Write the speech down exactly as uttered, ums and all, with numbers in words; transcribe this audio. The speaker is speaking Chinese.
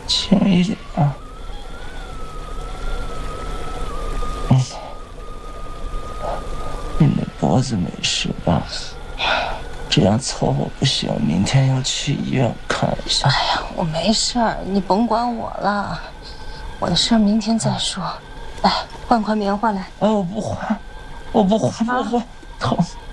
轻一点啊。嗯，你的脖子没事吧？这样凑合不行，明天要去医院看一下。 哎呀，我没事儿，你甭管我了，我的事儿明天再说。来，换块棉花来。 哎，我不换，我不换，不换，疼。